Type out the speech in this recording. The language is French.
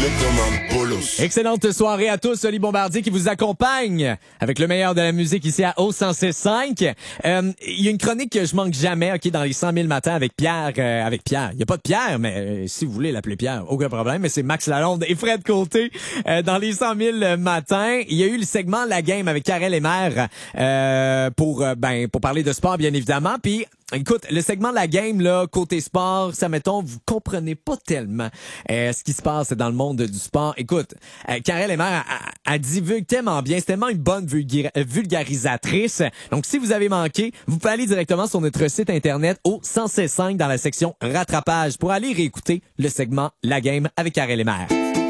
comme un bolos. Excellente soirée à tous, Oli Bombardier qui vous accompagne avec le meilleur de la musique ici à O106.5. Il y a une chronique que je manque jamais, ok, dans les 100 000 matins avec Pierre. Il y a pas de Pierre, mais si vous voulez l'appeler Pierre, aucun problème. Mais c'est Max Lalonde et Fred Côté dans les 100 000 matins. Il y a eu le segment La Game avec Karel Emer pour parler de sport, bien évidemment. Puis écoute, le segment de La Game, là, côté sport, ça, mettons, vous comprenez pas tellement ce qui se passe dans le monde du sport. Écoute, Karel Emer a divulgue tellement bien, c'est tellement une bonne vulgarisatrice. Donc, si vous avez manqué, vous pouvez aller directement sur notre site internet au 106.5 dans la section rattrapage pour aller réécouter le segment La Game avec Karel Emer.